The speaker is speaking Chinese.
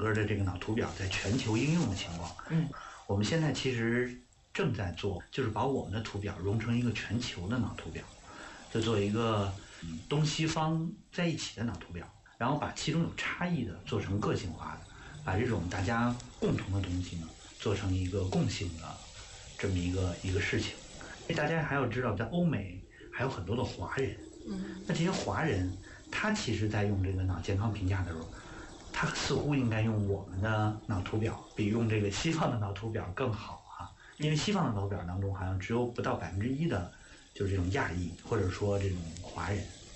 个的这个脑图表在全球应用的情况。我们现在其实正在做，就是把我们的图表融成一个全球的脑图表，就做一个东西方在一起的脑图表，然后把其中有差异的做成个性化的，把这种大家共同的东西呢做成一个共性的这么一个事情。大家还要知道，在欧美还有很多的华人，那这些华人他其实在用这个脑健康评价的时候，他似乎应该用我们的脑图表比用这个西方的脑图表更好啊，因为西方的脑图表当中好像只有不到1%的就是这种亚裔或者说这种华人。